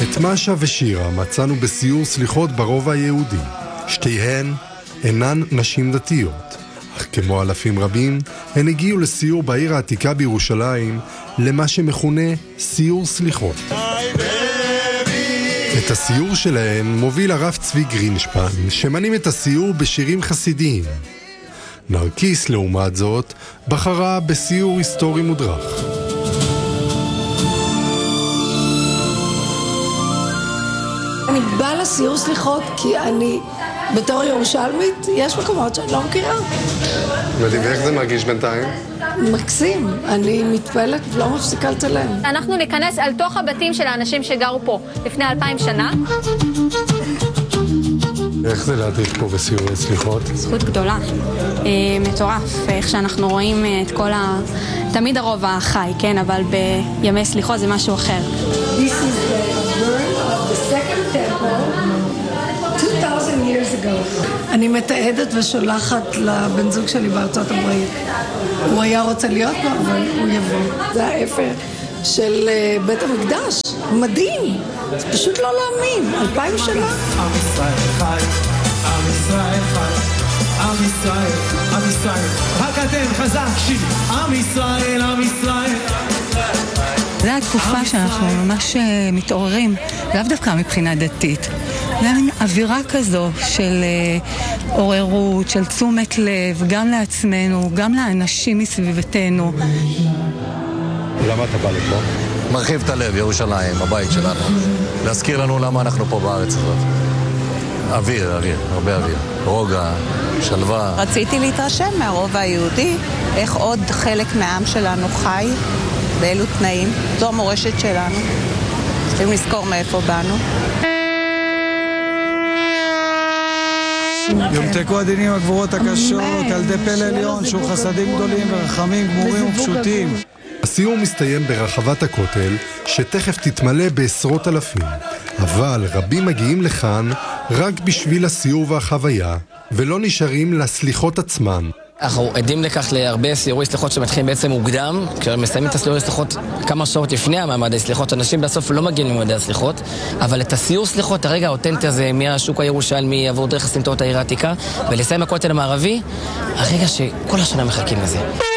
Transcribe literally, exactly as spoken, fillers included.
את משה ושירה מצאנו בסיור סליחות ברובע היהודי. שתיהן אינן נשים דתיות, אך כמו אלפים רבים, הן הגיעו לסיור בעיר העתיקה בירושלים, למה שמכונה סיור סליחות. את הסיור שלהן מוביל הרב צבי גרינשפן, שמנים את הסיור בשירים חסידיים. נרקיס, לעומת זאת, בחרה בסיור היסטורי מודרך. אני באה לסיור סליחות כי אני, בתור ירושלמית, יש מקומות שאני לא מכירה. מדהים, ואיך זה מרגיש בינתיים? מקסים, אני מתפעלת ולא מפסיקה לצלם. אנחנו ניכנס על תוך הבתים של האנשים שגרו פה לפני אלפיים שנה. איך זה להדריך פה בסיורי סליחות? זכות גדולה, מטורף, איך שאנחנו רואים את כל ה... תמיד הרובע חי, כן, אבל בימי סליחות זה משהו אחר. This is the burn of the second temple two thousand years ago. אני מתעדת ושולחת לבן זוג שלי בארצות הברית. הוא היה רוצה להיות פה, אבל הוא יבוא. זה האפר של בית המקדש. מדהים. זה פשוט לא להאמין. אלפיים שנה. עם ישראל חי, עם ישראל חי, עם ישראל, עם ישראל. רק אתם חזק שיט. עם ישראל, עם ישראל. זו התקופה שאנחנו ממש מתעוררים, לאו דווקא מבחינה דתית. זה מין אווירה כזו של עוררות, של תשומת לב, גם לעצמנו, גם לאנשים מסביבתנו. למה אתה בא לפה? מרחיב את הלב, ירושלים, הבית שלנו. להזכיר לנו למה אנחנו פה בארץ הזאת. אוויר, אוויר, הרבה אוויר. רוגע, שלווה. רציתי להתרשם מהרובע היהודי, איך עוד חלק מהעם שלנו חי, באילו תנאים. זו המורשת שלנו. צריכים לזכור מאיפה באנו. יום תקו הדינים הגבורות הקשות, על די פלא עליון, שהוא חסדים גדולים ורחמים גמורים ופשוטים. הסיור מסתיים ברחבת הכותל, שתכף תתמלא בעשרות אלפים. אבל רבים מגיעים לכאן רק בשביל הסיור והחוויה, ולא נשארים לסליחות עצמן. אנחנו עדים לכך להרבה סיורי סליחות שמתחילים בעצם מוקדם, כשמסיימים את הסיורי סליחות כמה שעות לפני המעמדי סליחות, אנשים בסוף לא מגיעים למעמדי הסליחות, אבל את הסיור סליחות, הרגע האותנטי הזה מהשוק הירושלמי, עבור דרך הסמטאות העיר העתיקה, ולסיים הכותל המערבי, הרגע שכל השנה מחכים לזה.